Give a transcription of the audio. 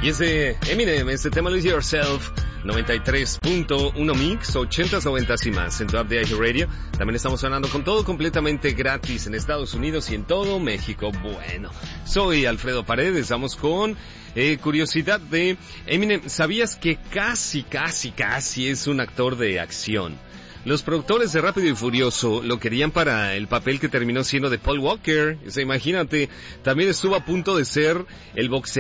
Y es de Eminem, este tema Lose Yourself, 93.1 mix, 80s, 90s y más en tu app de iHeartRadio. También estamos sonando con todo completamente gratis en Estados Unidos y en todo México. Bueno, soy Alfredo Paredes, vamos con curiosidad de Eminem. ¿Sabías que casi es un actor de acción? Los productores de Rápido y Furioso lo querían para el papel que terminó siendo de Paul Walker. O sea, imagínate, también estuvo a punto de ser el boxeador